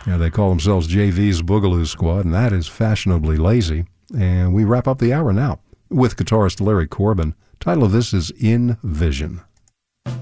Yeah, they call themselves JV's Boogaloo Squad, and that is fashionably lazy. And we wrap up the hour now with guitarist Larry Corbin. Title of this is In Vision.